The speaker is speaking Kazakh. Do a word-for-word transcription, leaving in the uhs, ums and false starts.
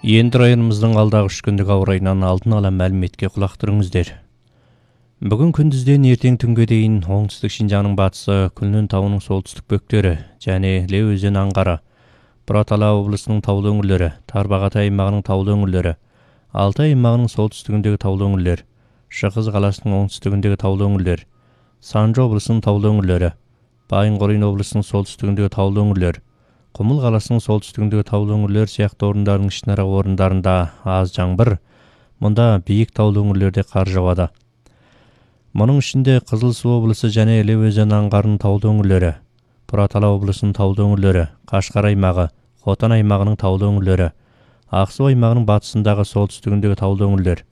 Енді районымыздың алдағы үш күндік ауа райынан алдын ала мәліметке құлақ түріңіздер. Бүгін күндізден ертең түнге дейін оңтүстік Шинжаңның батысы, Күлнін тауының солтүстік бөктері және Іле өзені аңғары, Бұратала облысының таулы өңірлері, Тарбағатай аймағының таулы өңірлері, Алтай аймағының солтүстігіндегі таулы өңірлер, Шығыс қаласының оңтүстігіндегі таулы өңірлер, Санжы облысының таулы өңірлері, Байынқорин облысының солтүстігіндегі таулы өңірлер, Құмыл қаласының солтүстігіндегі таулы өңірлер сияқты орындардың ішінара орындарында аз жаңбыр, мұнда биік таулы өңірлерде қар жауады. Мұның ішінде Қызылсу облысы және Іле өзені аңғарының таулы өңірлері, Бұратала облысының таулы өңірлері, Қашқар аймағы, Хотан аймағының таулы өңірлері, Ақсу аймағының батысындағы солтүстігіндегі таулы өңірлер,